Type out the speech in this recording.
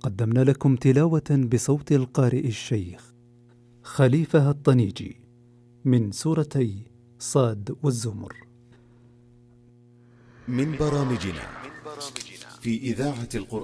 قدمنا لكم تلاوة بصوت القارئ الشيخ خليفة الطنيجي من سورتي صاد والزمر. من برامجنا في إذاعة القرآن